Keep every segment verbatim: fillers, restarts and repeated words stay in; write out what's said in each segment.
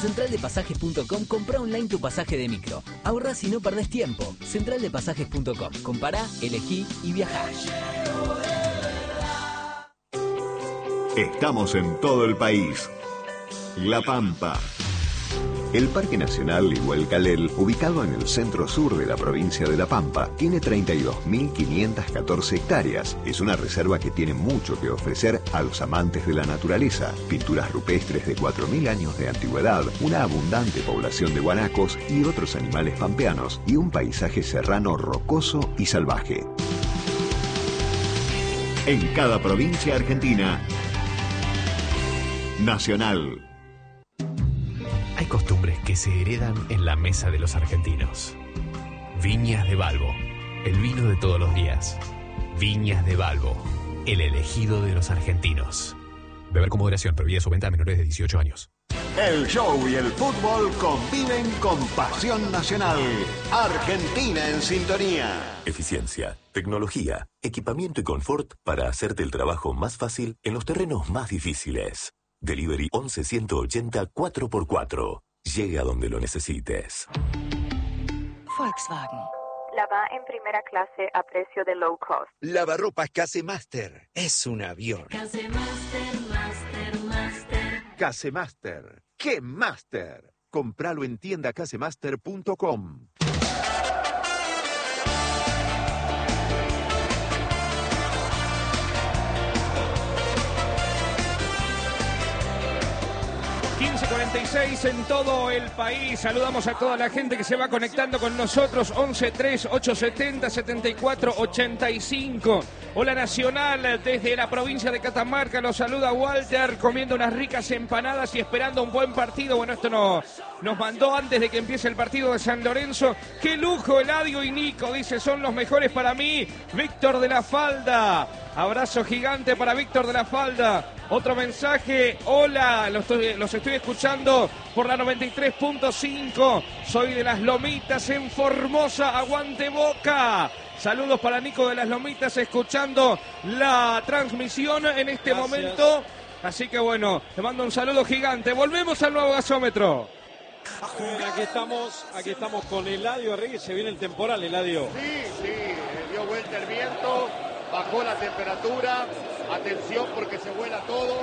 central de pasajes punto com comprá online tu pasaje de micro. Ahorrás y no perdés tiempo. central de pasajes punto com. Compará, elegí y viajá. Estamos en todo el país. La Pampa. El Parque Nacional Igualcalel, ubicado en el centro-sur de la provincia de La Pampa, tiene treinta y dos mil quinientas catorce hectáreas. Es una reserva que tiene mucho que ofrecer a los amantes de la naturaleza. Pinturas rupestres de cuatro mil años de antigüedad, una abundante población de guanacos y otros animales pampeanos, y un paisaje serrano rocoso y salvaje. En cada provincia argentina, Nacional. Hay costumbres que se heredan en la mesa de los argentinos. Viñas de Balbo, el vino de todos los días. Viñas de Balbo, el elegido de los argentinos. Beber con moderación, prohibida su venta a menores de dieciocho años. El show y el fútbol conviven con pasión nacional. Argentina en sintonía. Eficiencia, tecnología, equipamiento y confort para hacerte el trabajo más fácil en los terrenos más difíciles. Delivery once ciento ochenta cuatro por cuatro. Llegue a donde lo necesites. Volkswagen. Lava en primera clase a precio de low cost. Lavarropas Casemaster. Es un avión. Casemaster, Master, Master. Casemaster. ¡Qué Master! Compralo en tienda casemaster punto com. quince cuarenta y seis en todo el país. Saludamos a toda la gente que se va conectando con nosotros. once tres ocho setenta setenta y cuatro ochenta y cinco. Hola Nacional, desde la provincia de Catamarca los saluda Walter, comiendo unas ricas empanadas y esperando un buen partido. Bueno, esto no, nos mandó antes de que empiece el partido de San Lorenzo. ¡Qué lujo, Eladio y Nico! Dice, son los mejores para mí. Víctor de la Falda. Abrazo gigante para Víctor de la Falda. Otro mensaje, hola, los estoy, los estoy escuchando por la noventa y tres punto cinco. Soy de Las Lomitas en Formosa, aguante Boca. Saludos para Nico de Las Lomitas escuchando la transmisión en este Gracias. momento. Así que bueno, te mando un saludo gigante. Volvemos al nuevo gasómetro. Aquí estamos, aquí estamos con Eladio Reyes. Se viene el temporal, Eladio. Sí, sí, dio vuelta el viento, bajó la temperatura. Atención porque se vuela todo.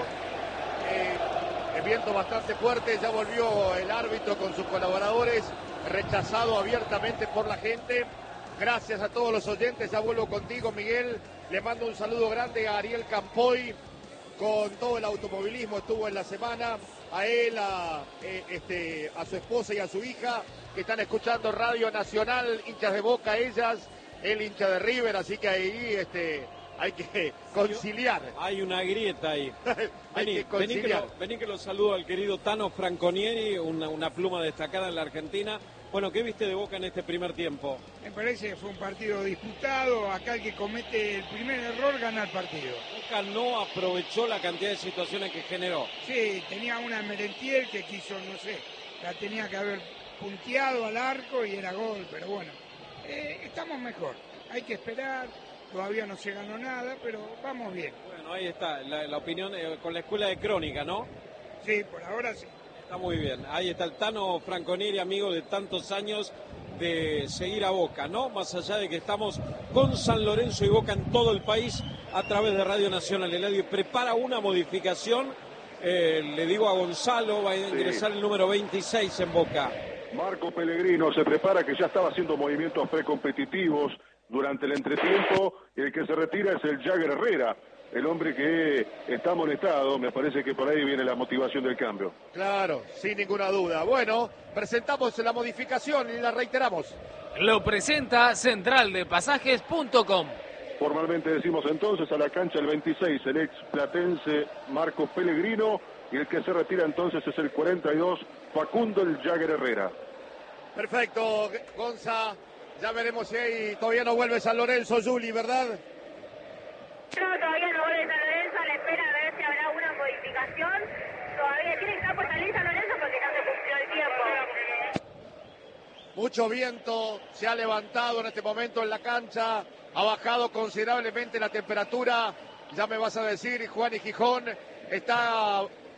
Eh, el viento bastante fuerte. Ya volvió el árbitro con sus colaboradores, rechazado abiertamente por la gente. Gracias a todos los oyentes. Ya vuelvo contigo, Miguel. Le mando un saludo grande a Ariel Campoy. Con todo el automovilismo estuvo en la semana. A él, a, eh, este, a su esposa y a su hija, que están escuchando Radio Nacional, hinchas de Boca ellas, él hincha de River, así que ahí este, hay que conciliar. Hay una grieta ahí. hay vení, que conciliar. Vení que, lo, vení que lo saludo al querido Tano Franconieri, una, una pluma destacada en la Argentina. Bueno, ¿qué viste de Boca en este primer tiempo? Me parece que fue un partido disputado. Acá el que comete el primer error gana el partido. Boca no aprovechó la cantidad de situaciones que generó. Sí, tenía una Merentiel que quiso, no sé, la tenía que haber punteado al arco y era gol, pero bueno, eh, estamos mejor. Hay que esperar, todavía no se ganó nada, pero vamos bien. Bueno, ahí está, la, la opinión eh, con la escuela de crónica, ¿no? Sí, por ahora sí. Está muy bien. Ahí está el Tano Franconieri, amigo de tantos años de seguir a Boca, ¿no? Más allá de que estamos con San Lorenzo y Boca en todo el país a través de Radio Nacional. Eladio prepara una modificación. Eh, le digo a Gonzalo, va a ingresar sí. el número veintiséis en Boca. Marco Pellegrino se prepara, que ya estaba haciendo movimientos precompetitivos durante el entretiempo. El que se retira es el Jagger Herrera. El hombre que está amonestado, me parece que por ahí viene la motivación del cambio. Claro, sin ninguna duda. Bueno, presentamos la modificación y la reiteramos. Lo presenta central de pasajes punto com. Formalmente decimos entonces a la cancha el veintiséis, el ex platense Marco Pellegrino, y el que se retira entonces es el cuarenta y dos, Facundo el Jagger Herrera. Perfecto, Gonza. Ya veremos si hay, todavía no vuelve San Lorenzo, Juli, ¿verdad? No, todavía no vuelve San Lorenzo, a la espera a ver si habrá una modificación. Todavía tiene que estar por salir San Lorenzo porque no se cumplió el tiempo. Mucho viento se ha levantado en este momento en la cancha, ha bajado considerablemente la temperatura. Ya me vas a decir, Juan y Gijón, está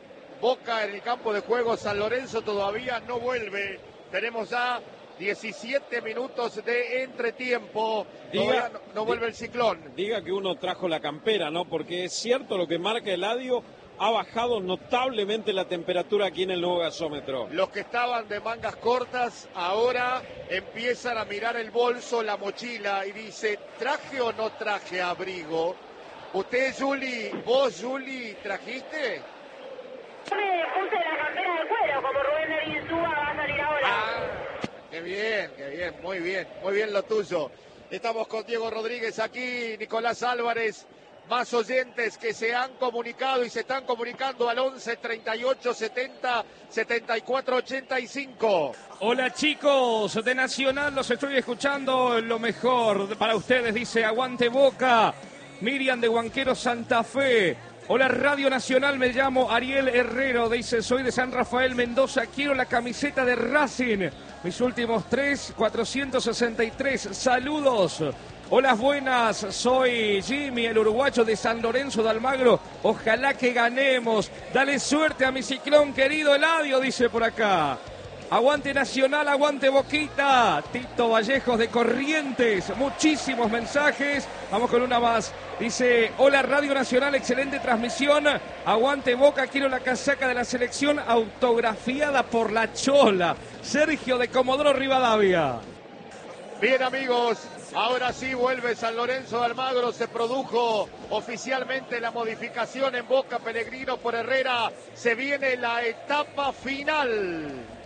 Boca en el campo de juego, San Lorenzo todavía no vuelve. Tenemos ya diecisiete minutos de entretiempo. Diga, no, no vuelve el ciclón. Diga que uno trajo la campera, ¿no? Porque es cierto lo que marca Eladio, ha bajado notablemente la temperatura aquí en el nuevo gasómetro. Los que estaban de mangas cortas ahora empiezan a mirar el bolso, la mochila y dice, ¿traje o no traje abrigo? ¿Usted, Juli, vos, Juli, trajiste? Yo me puse la campera de cuero, como Rubén de Insúa va a salir ahora. Ah, qué bien, qué bien, muy bien, muy bien lo tuyo. Estamos con Diego Rodríguez aquí, Nicolás Álvarez. Más oyentes que se han comunicado y se están comunicando al once, treinta y ocho, setenta, setenta y cuatro, ochenta y cinco. Hola chicos de Nacional, los estoy escuchando. Lo mejor para ustedes, dice Aguante Boca. Miriam de Huanquero, Santa Fe. Hola Radio Nacional, me llamo Ariel Herrero, dice, soy de San Rafael, Mendoza, quiero la camiseta de Racing. Mis últimos tres, cuatrocientos sesenta y tres, saludos. Hola, buenas, soy Jimmy, el uruguayo de San Lorenzo de Almagro. Ojalá que ganemos. Dale suerte a mi ciclón, querido Eladio, dice por acá. Aguante Nacional, aguante Boquita. Tito Vallejos de Corrientes. Muchísimos mensajes. Vamos con una más. Dice, hola Radio Nacional, excelente transmisión. Aguante Boca, quiero la casaca de la selección autografiada por la Chola. Sergio de Comodoro Rivadavia. Bien, amigos. Ahora sí vuelve San Lorenzo de Almagro, se produjo oficialmente la modificación en Boca, Pellegrino por Herrera, se viene la etapa final.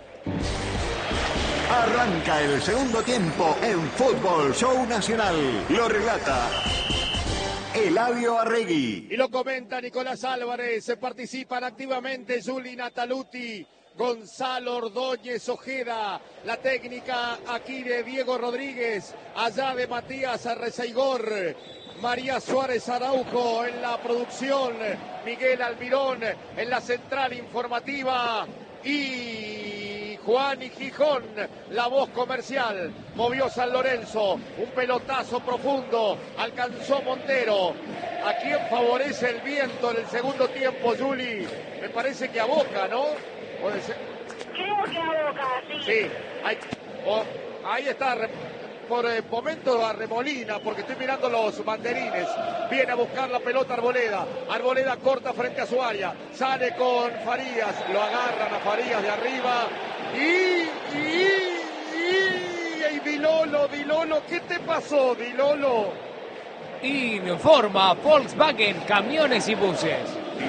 Arranca el segundo tiempo en Fútbol Show Nacional. Lo relata Eladio Arregui. Y lo comenta Nicolás Álvarez, se participan activamente Juli Nataluti, Gonzalo Ordóñez Ojeda, la técnica aquí de Diego Rodríguez, allá de Matías Arrezaigor, María Suárez Araujo en la producción, Miguel Almirón en la central informativa y Juan y Gijón, la voz comercial. Movió San Lorenzo, un pelotazo profundo, alcanzó Montero. ¿A quién favorece el viento en el segundo tiempo, Juli? Me parece que a Boca, ¿no? Puede ser. Creo que a Boca, sí. Sí, ahí, oh, ahí está, por el momento a Remolina, porque estoy mirando los banderines. Viene a buscar la pelota Arboleda. Arboleda corta frente a su área. Sale con Farías, lo agarran a Farías de arriba. Y, y, y, y Dilolo, Dilolo, ¿qué te pasó, Dilolo? Informa Volkswagen, camiones y buses.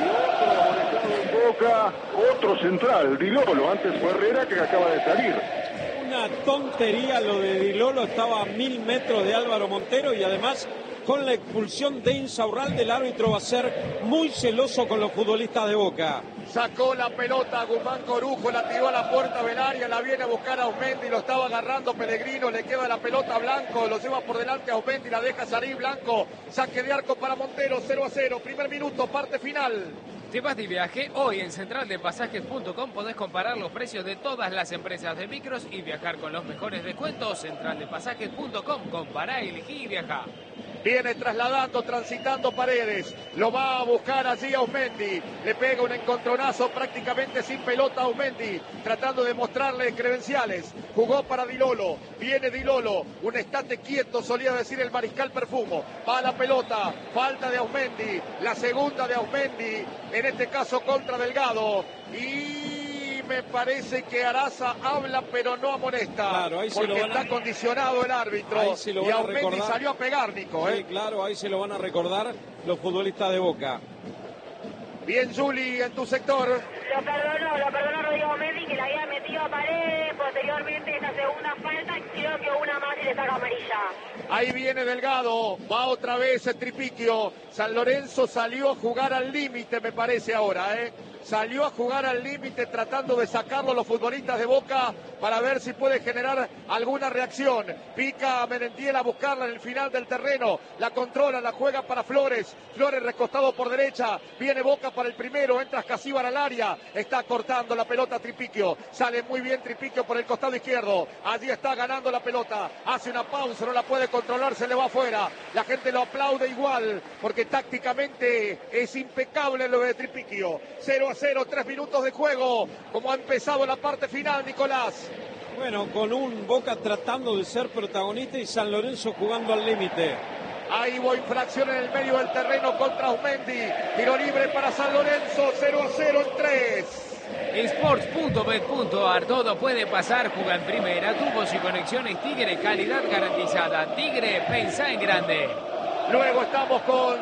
Boca, otro central, Dilolo, antes fue Herrera que acaba de salir. Una tontería lo de Dilolo, estaba a mil metros de Álvaro Montero y además con la expulsión de Insaurralde el árbitro va a ser muy celoso con los futbolistas de Boca. Sacó la pelota Guzmán Corujo, la tiró a la puerta del área, la viene a buscar a Ausmendi, lo estaba agarrando Pellegrino, le queda la pelota a Blanco, lo lleva por delante a Ausmendi, la deja salir Blanco, saque de arco para Montero, cero a cero, primer minuto, parte final. ¿Te vas de viaje? Hoy en central de pasajes punto com podés comparar los precios de todas las empresas de micros y viajar con los mejores descuentos. central de pasajes punto com, compará, elegí y viajá. Viene trasladando, transitando Paredes, lo va a buscar allí a Ausmendi, le pega un encontronazo prácticamente sin pelota a Ausmendi, tratando de mostrarle credenciales, jugó para Dilolo, viene Dilolo, un estate quieto solía decir el mariscal Perfumo, va a la pelota, falta de Ausmendi, la segunda de Ausmendi, en este caso contra Delgado, y me parece que Araza habla pero no amonesta, claro, ahí porque se lo van a... está condicionado el árbitro, ahí se lo van y a Ausmendi recordar. salió a pegar, Nico. Sí, ¿eh? claro, ahí se lo van a recordar los futbolistas de Boca. Bien, Juli, en tu sector. Lo perdonó, lo perdonó Rodrigo Mendy, que le había metido a Paredes, posteriormente esa segunda falta, creo que una más y le saca amarilla. Ahí viene Delgado, va otra vez el Tripiquio. San Lorenzo salió a jugar al límite, me parece ahora, ¿eh? Salió a jugar al límite tratando de sacarlo a los futbolistas de Boca para ver si puede generar alguna reacción. Pica a Merentiel a buscarla en el final del terreno. La controla, la juega para Flores. Flores recostado por derecha. Viene Boca para el primero. Entra Escasíbar al área. Está cortando la pelota Tripiquio. Sale muy bien Tripiquio por el costado izquierdo. Allí está ganando la pelota. Hace una pausa, no la puede controlar, se le va afuera. La gente lo aplaude igual porque tácticamente es impecable lo de Tripiquio. cero a cero, tres minutos de juego. Como ha empezado la parte final, Nicolás. Bueno, con un Boca tratando de ser protagonista y San Lorenzo jugando al límite. Ahí hubo infracción en el medio del terreno contra Aumendi. Tiro libre para San Lorenzo, cero a cero en tres. Sports punto bet punto a r, todo puede pasar, juega en primera, tubos y conexiones Tigre, calidad garantizada. Tigre, pensá en grande. Luego estamos con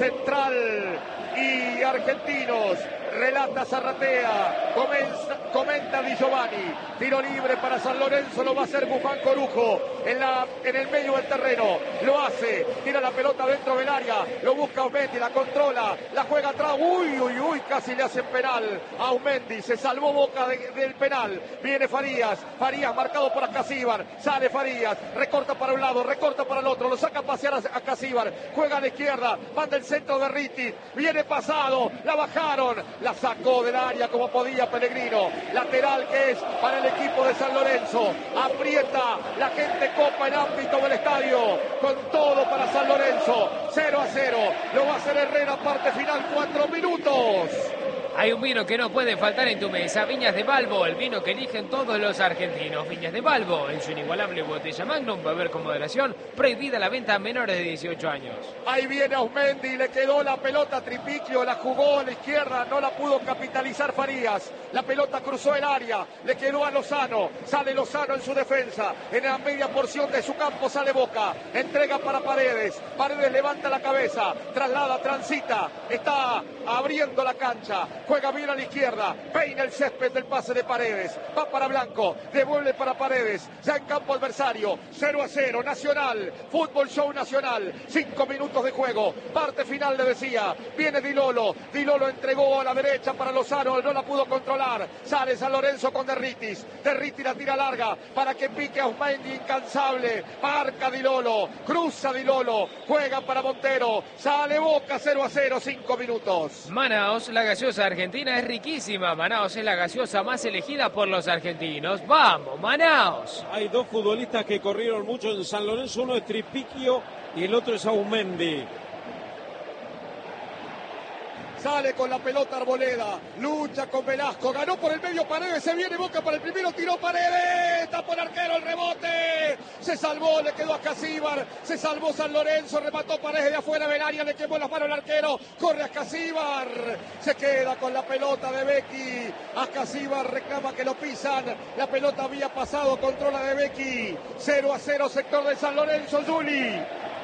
Central y Argentinos. Relata Zarratea, comenta, comenta Di Giovanni, tiro libre para San Lorenzo, lo va a hacer Bufán Corujo en, la, en el medio del terreno, lo hace, tira la pelota dentro del área, lo busca Aumendi, la controla, la juega atrás, uy, uy, uy, casi le hacen penal a Aumendi, se salvó Boca de, del penal, viene Farías, Farías marcado por Acasíbar, sale Farías, recorta para un lado, recorta para el otro, lo saca a pasear a Acasíbar, juega a la izquierda, manda el centro de Ritti, viene pasado, la bajaron, la sacó del área como podía Pellegrino, lateral que es para el equipo de San Lorenzo, aprieta, la gente copa el ámbito del estadio, con todo para San Lorenzo, cero a cero, lo va a hacer Herrera, parte final, cuatro minutos. Hay un vino que no puede faltar en tu mesa, Viñas de Balbo, el vino que eligen todos los argentinos. Viñas de Balbo, en su inigualable botella Magnum, beber con moderación, prohibida la venta a menores de dieciocho años. Ahí viene Aumendi, le quedó la pelota a Tripiquio, la jugó a la izquierda, no la pudo capitalizar Farías. La pelota cruzó el área, le quedó a Lozano, sale Lozano en su defensa, en la media porción de su campo sale Boca, entrega para Paredes, Paredes levanta la cabeza, traslada, transita, está abriendo la cancha, juega bien a la izquierda, peina el césped del pase de Paredes, va para Blanco, devuelve para Paredes, ya en campo adversario, cero a cero, Nacional, Fútbol Show Nacional, cinco minutos de juego, parte final le decía, viene Di Lolo, Di Lolo entregó a la derecha para Lozano, no la pudo controlar, sale San Lorenzo con Derritis, Derritis la tira larga, para que pique a Aumendi, incansable, marca Di Lolo, cruza Di Lolo, juega para Montero, sale Boca, cero a cero, cinco minutos. Manaos, la gaseosa argentina es riquísima. Manaos es la gaseosa más elegida por los argentinos. ¡Vamos, Manaos! Hay dos futbolistas que corrieron mucho en San Lorenzo. Uno es Tripiquio y el otro es Aumendi. Sale con la pelota Arboleda, lucha con Velasco, ganó por el medio Paredes, se viene Boca para el primero, tiró Paredes, está por arquero el rebote, se salvó, le quedó a Acasíbar, se salvó San Lorenzo, remató Paredes de afuera del área, le quemó las manos al arquero, corre Acasíbar, se queda con la pelota de Becky, Acasíbar reclama que lo pisan, la pelota había pasado, controla de Becky, cero a cero sector de San Lorenzo, Juli.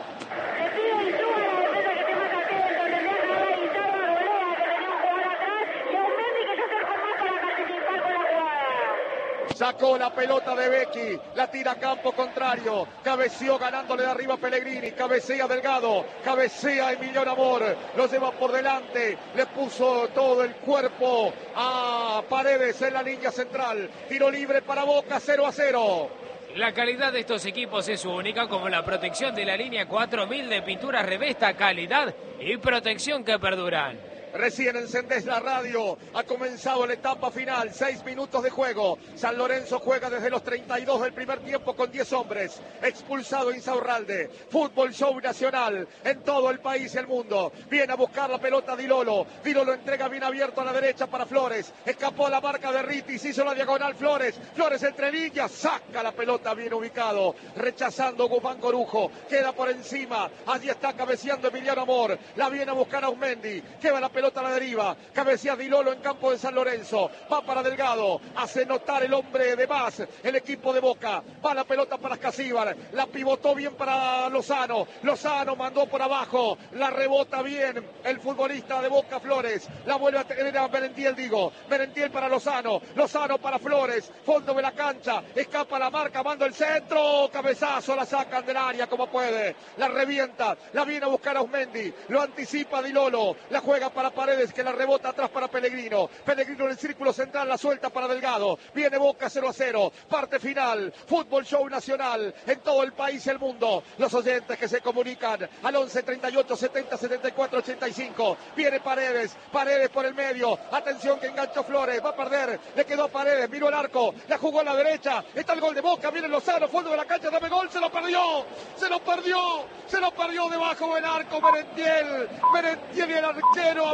Sacó la pelota de Becky, la tira a campo contrario, cabeceó ganándole de arriba Pellegrini, cabecea Delgado, cabecea Emiliano Amor, lo lleva por delante, le puso todo el cuerpo a Paredes en la línea central, tiro libre para Boca, cero a cero. La calidad de estos equipos es única, como la protección de la línea cuatro mil de pintura Revesta, calidad y protección que perduran. Recién encendés la radio, ha comenzado la etapa final, seis minutos de juego. San Lorenzo juega desde los treinta y dos del primer tiempo con diez hombres. Expulsado Insaurralde, Fútbol Show Nacional en todo el país y el mundo. Viene a buscar la pelota Di Lolo, Di Lolo entrega bien abierto a la derecha para Flores. Escapó la marca de Ritis, hizo la diagonal Flores. Flores entre líneas, saca la pelota bien ubicado, rechazando Guzmán Corujo. Queda por encima, allí está cabeceando Emiliano Amor. La viene a buscar Aumendi, queda la pelota a la deriva, cabecea Di Lolo en campo de San Lorenzo, va para Delgado, hace notar el hombre de más, el equipo de Boca, va la pelota para Acasíbar, la pivotó bien para Lozano, Lozano mandó por abajo, la rebota bien el futbolista de Boca Flores, la vuelve a tener a Merentiel, digo, Merentiel para Lozano, Lozano para Flores, fondo de la cancha, escapa la marca, manda el centro, cabezazo, la sacan del área como puede, la revienta, la viene a buscar a Aumendi, lo anticipa Di Lolo, la juega para Paredes que la rebota atrás para Pellegrino. Pellegrino en el círculo central, la suelta para Delgado. Viene Boca cero a cero. Parte final. Fútbol Show Nacional en todo el país y el mundo. Los oyentes que se comunican al once treinta y ocho setenta setenta y cuatro ochenta y cinco. Viene Paredes. Paredes por el medio. Atención que enganchó Flores. Va a perder. Le quedó a Paredes. Miró el arco. La jugó a la derecha. Está el gol de Boca. Viene Lozano. Fondo de la cancha. Dame gol. Se lo perdió. Se lo perdió. Se lo perdió debajo del arco. Merentiel. Merentiel y el arquero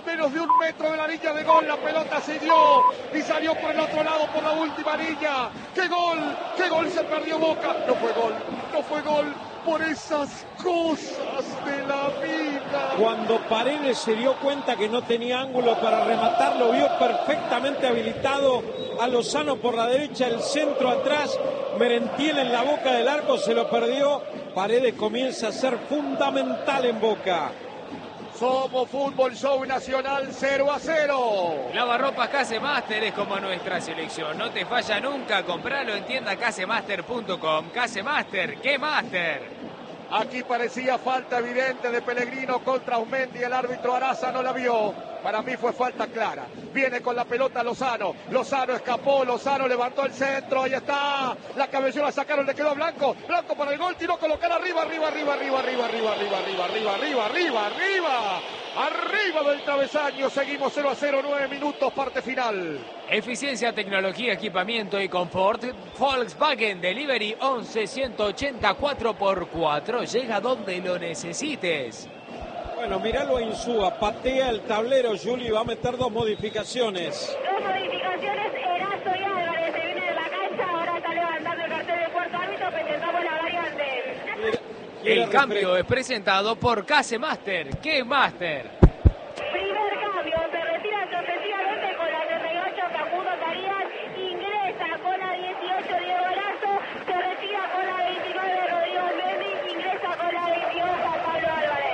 a menos de un metro de la línea de gol, la pelota siguió y salió por el otro lado por la última línea. ¡Qué gol! ¡Qué gol se perdió Boca! No fue gol, no fue gol por esas cosas de la vida. Cuando Paredes se dio cuenta que no tenía ángulo para rematar, lo vio perfectamente habilitado a Lozano por la derecha, el centro atrás, Merentiel en la boca del arco, se lo perdió. Paredes comienza a ser fundamental en Boca. Somos Fútbol Show Nacional cero a cero. Lavarropas Casemaster es como nuestra selección. No te falla nunca. Compralo en tienda casemaster punto com. Casemaster, ¿qué Master? Aquí parecía falta evidente de Pellegrino contra Aumendi. El árbitro Araza no la vio. Para mí fue falta clara. Viene con la pelota Lozano. Lozano escapó. Lozano levantó el centro. Ahí está. La cabellera la sacaron. Le quedó a Blanco. Blanco para el gol. Tiró a colocar arriba, arriba, arriba, arriba, arriba, arriba, arriba, arriba, arriba, arriba, arriba, arriba. Arriba del travesaño. Seguimos cero a cero. nueve minutos. Parte final. Eficiencia, tecnología, equipamiento y confort. Volkswagen Delivery once ciento ochenta cuatro por cuatro. Llega donde lo necesites. Bueno, miralo a Insúa, patea el tablero, Juli, va a meter dos modificaciones. Dos modificaciones, Erazo y Álvarez se viene de la cancha, ahora está levantando el cartel del cuarto árbitro, presentamos la variante. El cambio es presentado por Casemaster. ¿Qué Master? Primer cambio, se retira sucesivamente con la treinta y ocho Facundo Carías, ingresa con la dieciocho Diego Erazo, se retira con la veintinueve Rodrigo Mendy, ingresa con la veintidós Juan Pablo Álvarez.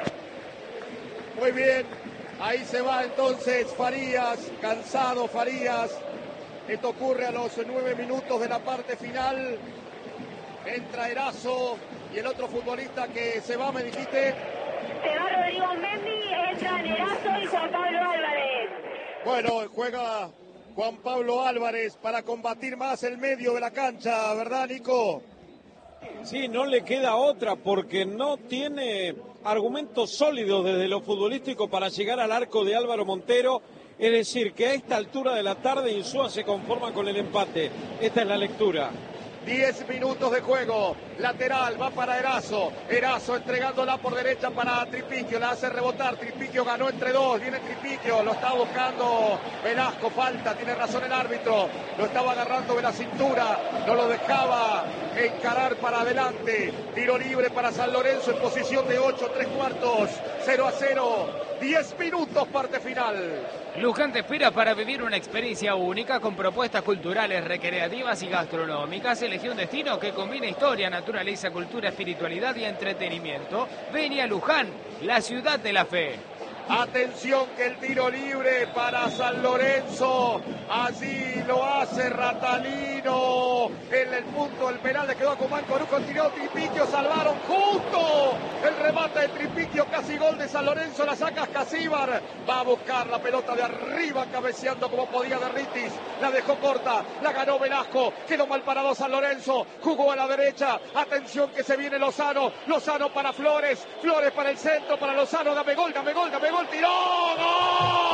Muy bien, ahí se va entonces Farías, cansado Farías. Esto ocurre a los nueve minutos de la parte final. Entra Erazo y el otro futbolista que se va, me dijiste. Se va Rodrigo Mendy, entran Erazo y Juan Pablo Álvarez. Bueno, juega Juan Pablo Álvarez para combatir más el medio de la cancha, ¿verdad, Nico? Sí, no le queda otra porque no tiene argumentos sólidos desde lo futbolístico para llegar al arco de Álvaro Montero. Es decir, que a esta altura de la tarde Insúa se conforma con el empate. Esta es la lectura. diez minutos de juego, lateral, va para Erazo, Erazo entregándola por derecha para Tripiquio, la hace rebotar, Tripiquio ganó entre dos, viene Tripiquio, lo está buscando Velasco, falta, tiene razón el árbitro, lo estaba agarrando de la cintura, no lo dejaba encarar para adelante, tiro libre para San Lorenzo en posición de ocho, tres cuartos, cero a cero, diez minutos, parte final. Luján te espera para vivir una experiencia única con propuestas culturales, recreativas y gastronómicas. Elegí un destino que combina historia, naturaleza, cultura, espiritualidad y entretenimiento. Ven a Luján, la ciudad de la fe. Atención que el tiro libre para San Lorenzo, allí lo hace Ratalino, en el punto del penal le quedó a Cumán Corujo, tiró Tripiquio, salvaron justo el remate de Tripiquio, casi gol de San Lorenzo, la saca Casíbar, va a buscar la pelota de arriba, cabeceando como podía Derritis, la dejó corta, la ganó Velasco, quedó mal parado San Lorenzo, jugó a la derecha, atención que se viene Lozano, Lozano para Flores, Flores para el centro, para Lozano, dame gol, dame gol, dame gol, tiró, ¡gol!